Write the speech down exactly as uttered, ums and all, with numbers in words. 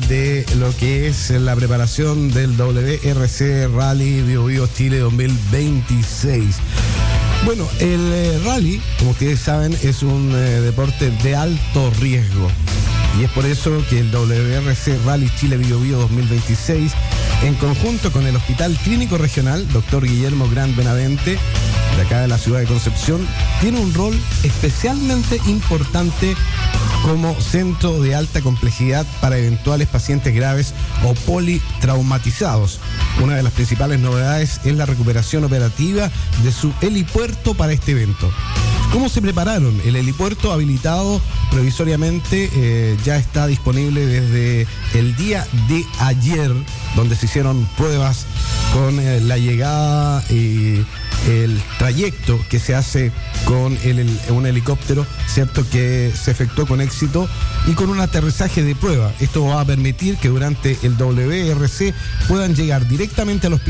de lo que es la preparación del W R C Rally Bio Bio Chile dos mil veintiséis. Bueno, el eh, rally, como ustedes saben, es un eh, deporte de alto riesgo. Y es por eso que el W R C Rally Chile Bio Bio dos mil veintiséis, en conjunto con el Hospital Clínico Regional, doctor Guillermo Gran Benavente, de acá de la ciudad de Concepción, tiene un rol especialmente importante como centro de alta complejidad para eventuales pacientes graves o politraumatizados. Una de las principales novedades es la recuperación operativa de su helipuerto para este evento. ¿Cómo se prepararon? El helipuerto habilitado provisoriamente eh, ya está disponible desde el día de ayer, donde se hicieron pruebas con eh, la llegada y el trayecto que se hace con el, el, un helicóptero, ¿cierto?, que se efectuó con éxito y con un aterrizaje de prueba. Esto va a permitir que durante el W R C puedan llegar directamente a los